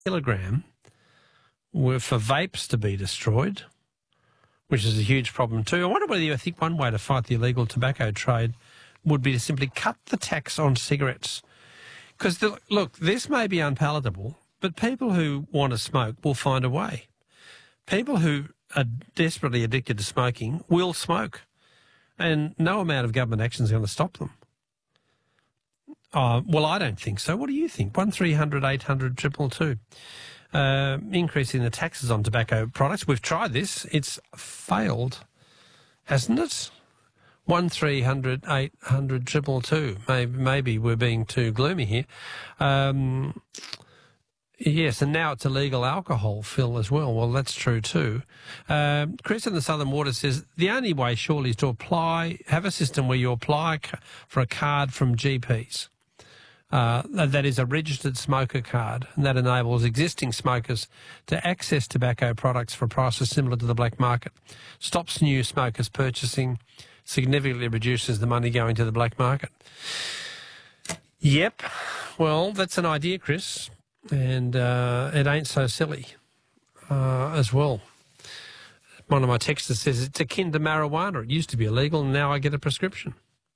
kilogram were for vapes to be destroyed, which is a huge problem too. I wonder whether you think one way to fight the illegal tobacco trade would be to simply cut the tax on cigarettes. Because, look, this may be unpalatable, but people who want to smoke will find a way. People who are desperately addicted to smoking will smoke, and no amount of government action is going to stop them. Well, I don't think so. What do you think? 1300 800 222. Increasing the taxes on tobacco products. We've tried this. It's failed, hasn't it? 1300 800 222. Maybe we're being too gloomy here. Yes, and now it's illegal alcohol, Phil, as well. Well, that's true too. Chris in the Southern Water says, the only way surely is to have a system where you apply for a card from GPs. That is a registered smoker card, and that enables existing smokers to access tobacco products for prices similar to the black market, stops new smokers purchasing, significantly reduces the money going to the black market. Yep, well, that's an idea, Chris, and it ain't so silly as well. One of my texters says it's akin to marijuana. It used to be illegal, and now I get a prescription.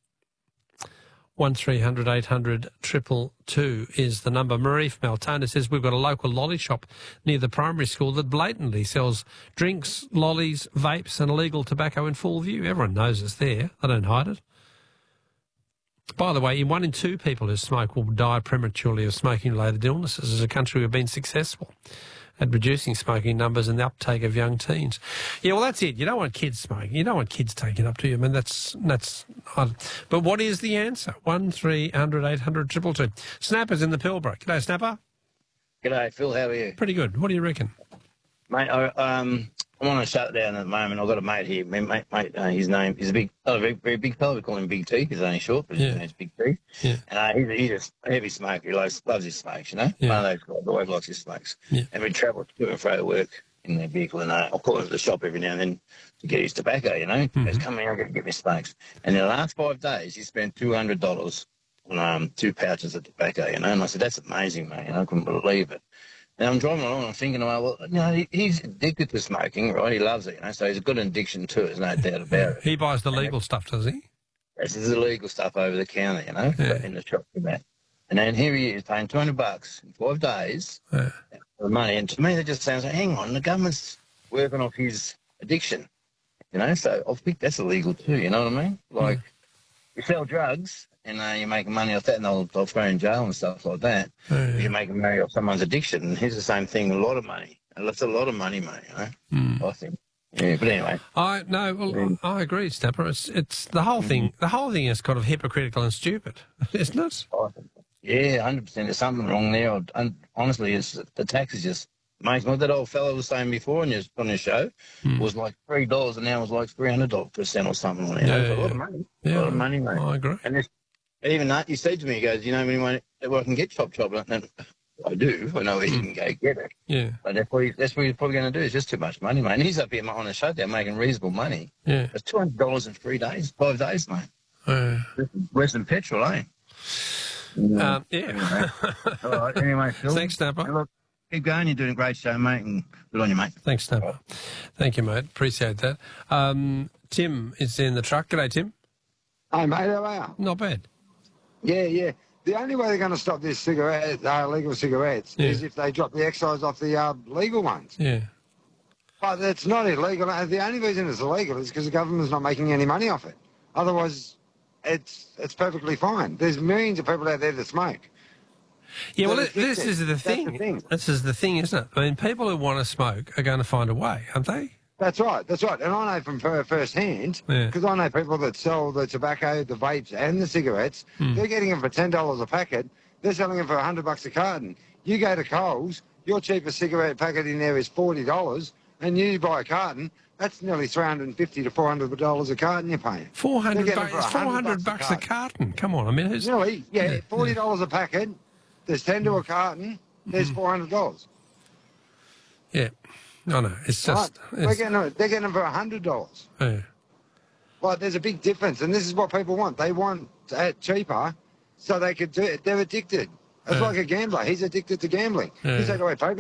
1300 800 222 is the number. Marie from Altona says we've got a local lolly shop near the primary school that blatantly sells drinks, lollies, vapes and illegal tobacco in full view. Everyone knows it's there. They don't hide it. By the way, 1 in 2 people who smoke will die prematurely of smoking-related illnesses. As a country, we've been successful at reducing smoking numbers and the uptake of young teens. Yeah, well, that's it. You don't want kids smoking. You don't want kids taking up to you. I mean, that's. But what is the answer? 1300 800 222. Snapper's in the Pilbara. G'day, Snapper. G'day, Phil. How are you? Pretty good. What do you reckon? Mate, I'm on a shutdown at the moment. I've got a mate here. Mate, his name is very big fella. We call him Big T. He's only short, but his name's Big T. Yeah. And he's a heavy smoker. He loves his smokes, you know. Yeah. One of those guys always likes his smokes. Yeah. And we travel to and fro to work in their vehicle, and I'll call him to the shop every now and then to get his tobacco, you know. Mm-hmm. He's coming out to get me smokes. And in the last 5 days, he spent $200 on 2 pouches of tobacco, you know. And I said, that's amazing, mate. You know, I couldn't believe it. And I'm driving along and I'm thinking, well, you know, he's addicted to smoking, right? He loves it, you know, so he's a good addiction too, there's no doubt about it. He buys the legal stuff, does he? This is illegal stuff over the counter, you know, in the shop for that. And then here he is paying $200 in 5 days for the money. And to me, that just sounds like, hang on, the government's working off his addiction, you know, so I think that's illegal too, you know what I mean? Like, you sell drugs and you're making money off that, and they'll throw you in jail and stuff like that. You're making money off someone's addiction, and here's the same thing, a lot of money. And that's a lot of money, mate, you know, I think. Yeah, but anyway. I agree, Snapper. It's the whole thing. The whole thing is kind of hypocritical and stupid, isn't it? Yeah, 100%. There's something wrong there. And honestly, the tax is just amazing. What that old fellow was saying before on your show was like $3, and now it's like $300% or something like that. It's a lot of money. A lot of money, mate. I agree. And even that, he said to me, he goes, you know, anyone I can get chop. And I do. I know he can go get it. Yeah. But that's what he's probably going to do. It's just too much money, mate. And he's up here on a shutdown making reasonable money. Yeah. It's $200 in 3 days, 5 days, mate. Less than petrol, eh? Yeah. All right. Anyway, Phil. Thanks, Snapper. Look, keep going. You're doing a great show, mate, and good on you, mate. Thanks, Snapper. Thank you, mate. Appreciate that. Tim is in the truck. G'day, Tim. Hey, mate. How are you? Not bad. Yeah. The only way they're going to stop this illegal cigarettes is if they drop the excise off the legal ones. Yeah. But it's not illegal. The only reason it's illegal is because the government's not making any money off it. Otherwise, it's perfectly fine. There's millions of people out there that smoke. Yeah, well, this is the thing. This is the thing, isn't it? I mean, people who want to smoke are going to find a way, aren't they? That's right. And I know from first hand, because I know people that sell the tobacco, the vapes and the cigarettes, they're getting them for $10 a packet. They're selling them for $100 a carton. You go to Coles, your cheapest cigarette packet in there is $40, and you buy a carton, that's nearly $350 to $400 a carton you're paying. $400 a carton. Come on, I mean, who's... Nearly, $40 a packet. There's 10 to a carton. There's $400. Yeah. No, it's just... Right. They're getting them for $100. Yeah. Like, there's a big difference, and this is what people want. They want it cheaper so they could do it. They're addicted. It's like a gambler. He's addicted to gambling. You take away paper.